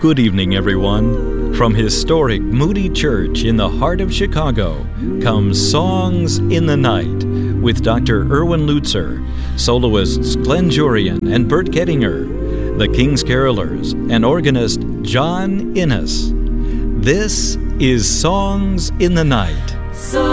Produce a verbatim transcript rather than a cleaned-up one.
Good evening, everyone. From historic Moody Church in the heart of Chicago comes Songs in the Night with Doctor Erwin Lutzer, soloists Glenn Jurian and Bert Kettinger, the King's Carolers, and organist John Innes. This is Songs in the Night. So